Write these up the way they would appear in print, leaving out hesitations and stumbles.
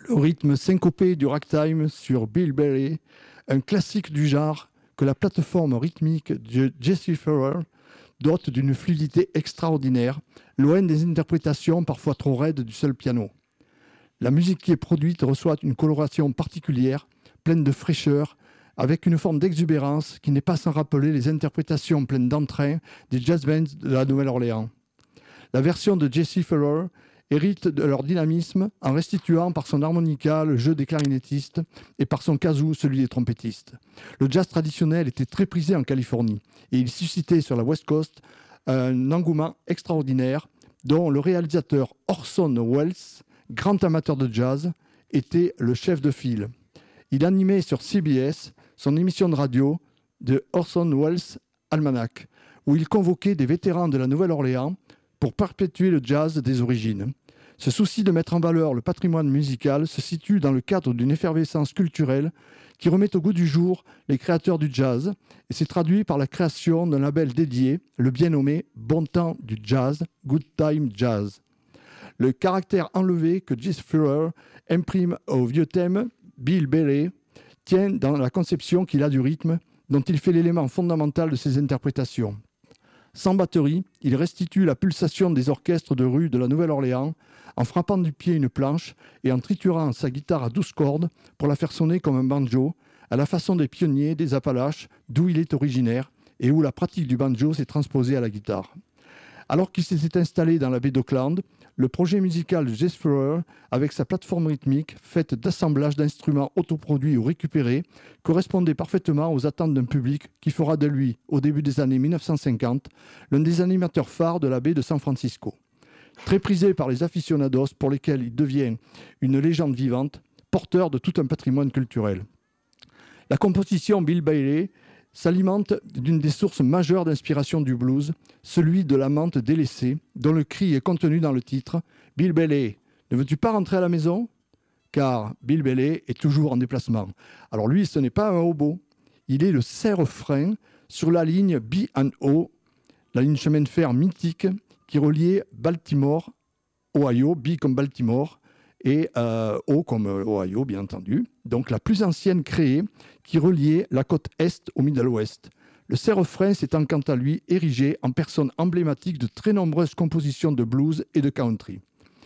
Le rythme syncopé du ragtime sur Bill Bailey, un classique du genre que la plateforme rythmique de Jesse Farrell dote d'une fluidité extraordinaire, loin des interprétations parfois trop raides du seul piano. La musique qui est produite reçoit une coloration particulière, pleine de fraîcheur, avec une forme d'exubérance qui n'est pas sans rappeler les interprétations pleines d'entrain des jazz bands de la Nouvelle-Orléans. La version de Jesse Farrell hérite de leur dynamisme en restituant par son harmonica le jeu des clarinettistes et par son kazoo celui des trompettistes. Le jazz traditionnel était très prisé en Californie et il suscitait sur la West Coast un engouement extraordinaire dont le réalisateur Orson Welles, grand amateur de jazz, était le chef de file. Il animait sur CBS son émission de radio de Orson Welles Almanac, où il convoquait des vétérans de la Nouvelle-Orléans pour perpétuer le jazz des origines. Ce souci de mettre en valeur le patrimoine musical se situe dans le cadre d'une effervescence culturelle qui remet au goût du jour les créateurs du jazz et s'est traduit par la création d'un label dédié, le bien nommé Bon Temps du Jazz, Good Time Jazz. Le caractère enlevé que Jesse Farrell imprime au vieux thème Bill Bailey tient dans la conception qu'il a du rythme, dont il fait l'élément fondamental de ses interprétations. Sans batterie, il restitue la pulsation des orchestres de rue de la Nouvelle-Orléans en frappant du pied une planche et en triturant sa guitare à 12 cordes pour la faire sonner comme un banjo, à la façon des pionniers des Appalaches, d'où il est originaire et où la pratique du banjo s'est transposée à la guitare. Alors qu'il s'était installé dans la baie d'Auckland, le projet musical de Jesse Farrell, avec sa plateforme rythmique faite d'assemblages d'instruments autoproduits ou récupérés, correspondait parfaitement aux attentes d'un public qui fera de lui, au début des années 1950, l'un des animateurs phares de la baie de San Francisco. Très prisé par les aficionados pour lesquels il devient une légende vivante, porteur de tout un patrimoine culturel. La composition Bill Bailey s'alimente d'une des sources majeures d'inspiration du blues, celui de l'amante délaissée, dont le cri est contenu dans le titre « Bill Bailey, ne veux-tu pas rentrer à la maison ?» Car Bill Bailey est toujours en déplacement. Alors lui, ce n'est pas un hobo, il est le serre-frein sur la ligne B&O, la ligne chemin de fer mythique qui reliait Baltimore, Ohio, B comme Baltimore, et O comme Ohio, bien entendu. Donc la plus ancienne créée qui reliait la côte Est au Middle West. Le serre-frein s'étant quant à lui érigé en personne emblématique de très nombreuses compositions de blues et de country.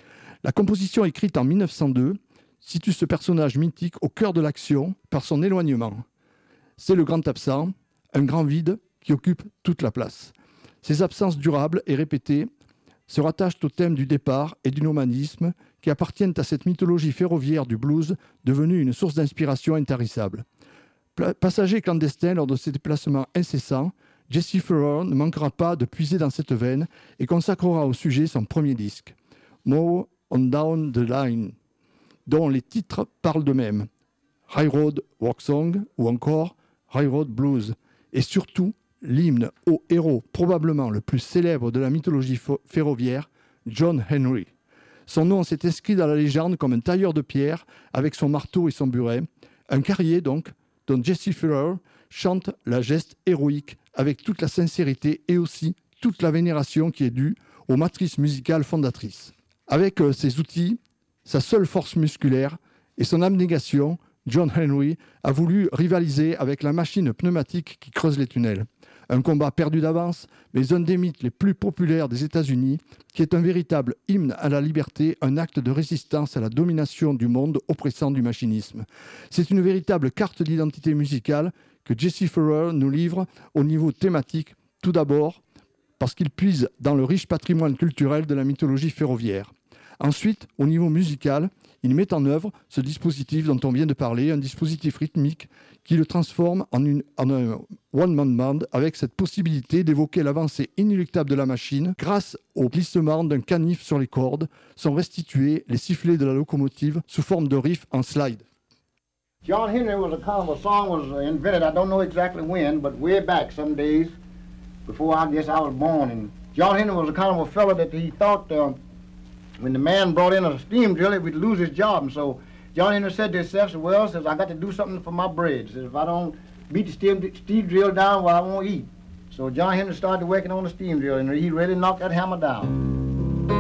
La composition écrite en 1902 situe ce personnage mythique au cœur de l'action par son éloignement. C'est le grand absent, un grand vide qui occupe toute la place. Ces absences durables et répétées se rattachent au thème du départ et du nomadisme qui appartiennent à cette mythologie ferroviaire du blues devenue une source d'inspiration intarissable. Passager clandestin lors de ses déplacements incessants, Jesse Farrell ne manquera pas de puiser dans cette veine et consacrera au sujet son premier disque, More on Down the Line, dont les titres parlent d'eux-mêmes, Railroad Walk Song ou encore Railroad Blues, et surtout l'hymne au héros probablement le plus célèbre de la mythologie ferroviaire, John Henry. Son nom s'est inscrit dans la légende comme un tailleur de pierre avec son marteau et son burin, un carrier donc, dont Jesse Farrell chante la geste héroïque avec toute la sincérité et aussi toute la vénération qui est due aux matrices musicales fondatrices. Avec ses outils, sa seule force musculaire et son abnégation, John Henry a voulu rivaliser avec la machine pneumatique qui creuse les tunnels. Un combat perdu d'avance, mais un des mythes les plus populaires des États-Unis, qui est un véritable hymne à la liberté, un acte de résistance à la domination du monde oppressant du machinisme. C'est une véritable carte d'identité musicale que Jesse Farrell nous livre au niveau thématique, tout d'abord parce qu'il puise dans le riche patrimoine culturel de la mythologie ferroviaire. Ensuite, au niveau musical, il met en œuvre ce dispositif dont on vient de parler, un dispositif rythmique qui le transforme en un one-man band avec cette possibilité d'évoquer l'avancée inéluctable de la machine. Grâce au glissement d'un canif sur les cordes, sont restitués les sifflets de la locomotive sous forme de riff en slide. John Henry was a kind of a song was invented, I don't know exactly when, but way back some days before I guess I was born. And John Henry was a kind of a fellow that he thought when the man brought in a steam drill, he would lose his job. And so John Henry said to himself, well, says, I got to do something for my bread. Says, if I don't beat the steam drill down, well, I won't eat. So John Henry started working on the steam drill, and he really knocked that hammer down.